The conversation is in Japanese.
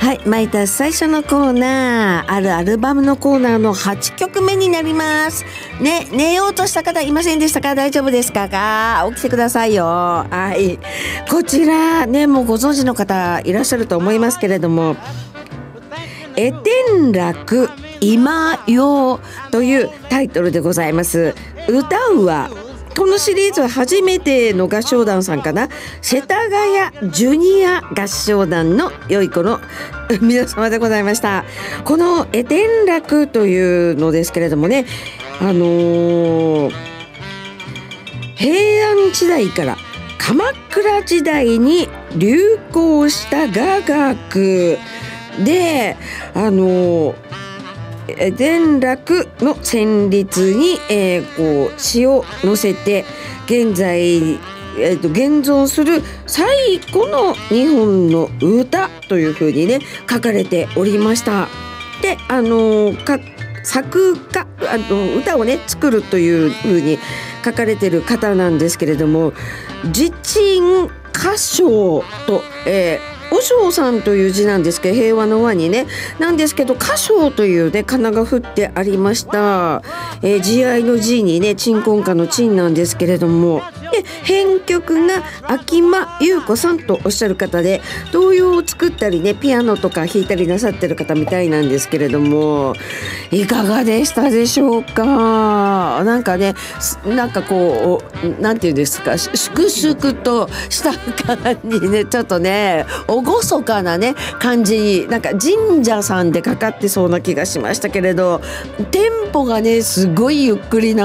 はい、マイタス最初のコーナー、あるアルバムのコーナーの8曲目になります。ね、寝ようとした方いませんでしたか？大丈夫ですか？起きてくださいよ。はい、こちらね、もうご存知の方いらっしゃると思いますけれども、エテン楽今よというタイトルでございます。歌うはこのシリーズは初めての合唱団さんかな、世田谷ジュニア合唱団の良い子の皆様でございました。このエテン楽というのですけれどもね、平安時代から鎌倉時代に流行した雅楽で、伝楽の旋律に、こう詩を載せて現在、現存する最古の日本の歌というふうにね書かれておりました。で、作家歌をね作るというふうに書かれている方なんですけれども、自鎮歌唱と、和尚さんという字なんですけど、平和の和にねなんですけど、歌唱というね仮名が振ってありました。慈愛の慈にね鎮魂歌の鎮なんですけれども、で編曲が秋間優子さんとおっしゃる方で、童謡を作ったりねピアノとか弾いたりなさってる方みたいなんですけれども、いかがでしたでしょうか？なんかね、なんかこうなんていうんですか、粛々とした感じね、ちょっとね厳かなね感じに、なんか神社さんでかかってそうな気がしましたけれど、テンポがねすごいゆっくりな